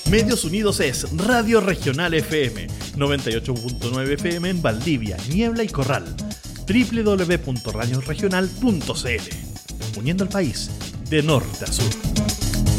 Medios Unidos es Radio Regional FM, 98.9 FM en Valdivia, Niebla y Corral, www.radioregional.cl, uniendo al país de norte a sur.